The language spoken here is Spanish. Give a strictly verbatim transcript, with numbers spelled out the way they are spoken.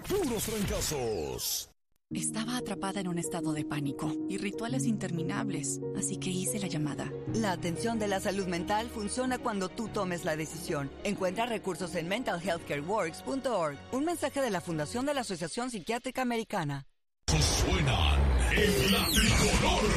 puros fracasos. Estaba atrapada en un estado de pánico y rituales interminables, así que hice la llamada. La atención de la salud mental funciona cuando tú tomes la decisión. Encuentra recursos en mental health care works punto org. Un mensaje de la Fundación de la Asociación Psiquiátrica Americana. Suenan en la tricolor.